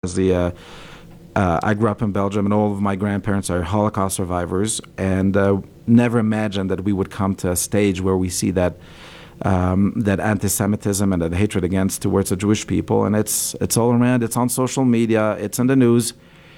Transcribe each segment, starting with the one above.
I grew up in Belgium, and all of my grandparents are Holocaust survivors, and never imagined that we would come to a stage where we see that anti-Semitism and that hatred towards the Jewish people, and it's all around. It's on social media. It's in the news,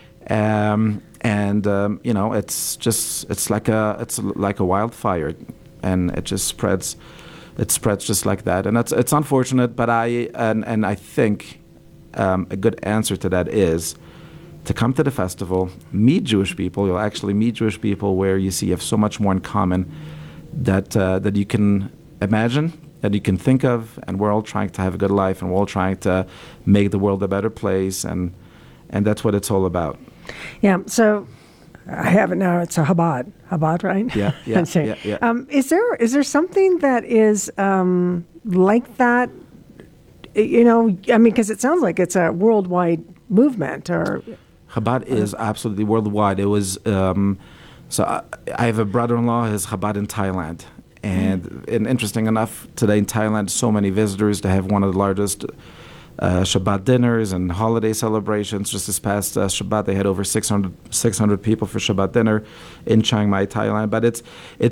it's like a wildfire, and it just spreads. It spreads just like that, and it's unfortunate. But I think a good answer to that is to come to the festival, meet Jewish people. You'll actually meet Jewish people where you see you have so much more in common that you can imagine, that you can think of, and we're all trying to have a good life, and we're all trying to make the world a better place, and that's what it's all about. Yeah, so I have it now. It's a Chabad, right? Yeah. Is there something that is like that? Because it sounds like it's a worldwide movement, or Chabad is absolutely worldwide. It was I have a brother-in-law who's Chabad in Thailand, and interesting enough, today in Thailand, so many visitors. They have one of the largest Shabbat dinners and holiday celebrations. Just this past Shabbat, they had over 600 people for Shabbat dinner in Chiang Mai, Thailand. But it's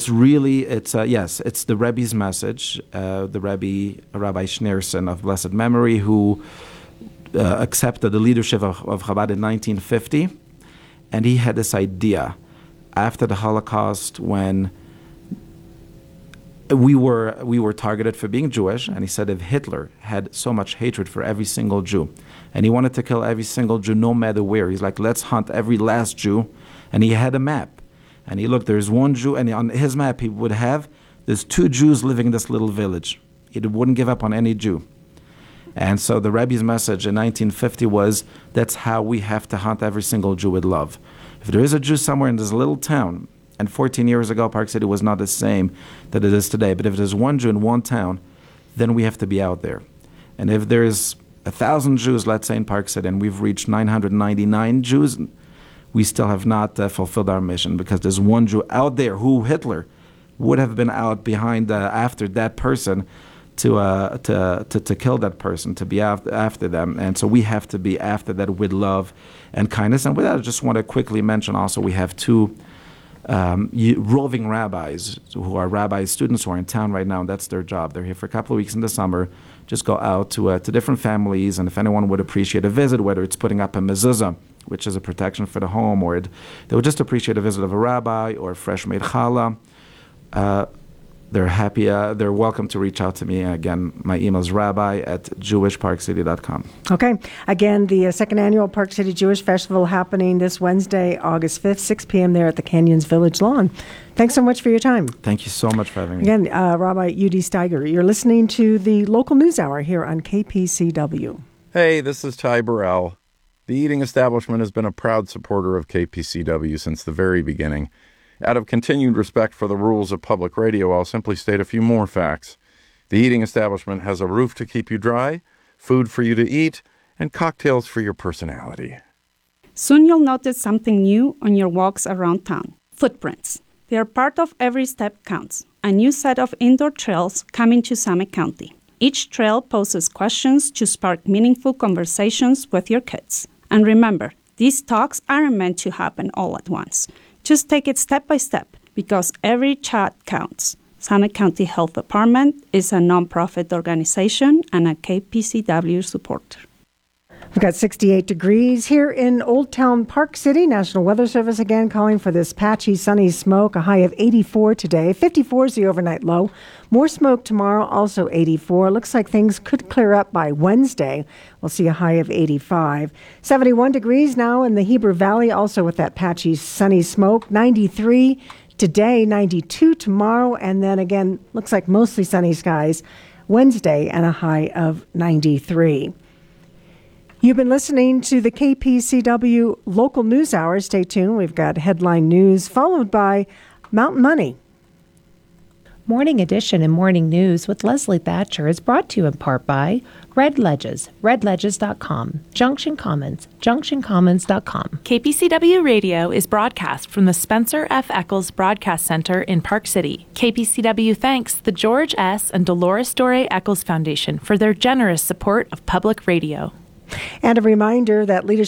the Rebbe's message. The Rebbe, Rabbi Schneerson of blessed memory, who accepted the leadership of Chabad in 1950, and he had this idea after the Holocaust when we were targeted for being Jewish, and he said if Hitler had so much hatred for every single Jew, and he wanted to kill every single Jew no matter where, he's like, let's hunt every last Jew. And he had a map, and he looked, there's one Jew, and on his map he would have, there's 2 Jews living in this little village. He wouldn't give up on any Jew. And so the Rebbe's message in 1950 was, that's how we have to hunt every single Jew with love. If there is a Jew somewhere in this little town, and 14 years ago, Park City was not the same that it is today. But if there's one Jew in one town, then we have to be out there. And if there's 1,000 Jews, let's say in Park City, and we've reached 999 Jews, we still have not fulfilled our mission, because there's one Jew out there who Hitler would have been out behind after that person to kill that person, to be after them. And so we have to be after that with love and kindness. And with that, I just want to quickly mention also we have 2 roving rabbis who are rabbi students who are in town right now, and that's their job. They're here for a couple of weeks in the summer, just go out to different families, and if anyone would appreciate a visit, whether it's putting up a mezuzah, which is a protection for the home, or they would just appreciate a visit of a rabbi or a fresh made challah, they're happy. They're welcome to reach out to me. Again, my email is rabbi@jewishparkcity.com. Okay. Again, the second annual Park City Jewish Festival happening this Wednesday, August 5th, 6 p.m. there at the Canyons Village Lawn. Thanks so much for your time. Thank you so much for having me. Again, Rabbi Udi Steiger, you're listening to the local news hour here on KPCW. Hey, this is Ty Burrell. The Eating Establishment has been a proud supporter of KPCW since the very beginning. Out of continued respect for the rules of public radio, I'll simply state a few more facts. The Eating Establishment has a roof to keep you dry, food for you to eat, and cocktails for your personality. Soon you'll notice something new on your walks around town. Footprints. They are part of Every Step Counts, a new set of indoor trails coming to Summit County. Each trail poses questions to spark meaningful conversations with your kids. And remember, these talks aren't meant to happen all at once. Just take it step by step, because every chat counts. Summit County Health Department is a nonprofit organization and a KPCW supporter. We've got 68 degrees here in Old Town Park City. National Weather Service again calling for this patchy, sunny smoke. A high of 84 today. 54 is the overnight low. More smoke tomorrow, also 84. Looks like things could clear up by Wednesday. We'll see a high of 85. 71 degrees now in the Heber Valley, also with that patchy, sunny smoke. 93 today, 92 tomorrow, and then again, looks like mostly sunny skies Wednesday and a high of 93. You've been listening to the KPCW Local News Hour. Stay tuned. We've got headline news followed by Mountain Money. Morning Edition and Morning News with Leslie Thatcher is brought to you in part by Red Ledges, redledges.com, Junction Commons, junctioncommons.com. KPCW Radio is broadcast from the Spencer F. Eccles Broadcast Center in Park City. KPCW thanks the George S. and Dolores Doré Eccles Foundation for their generous support of public radio. And a reminder that Leadership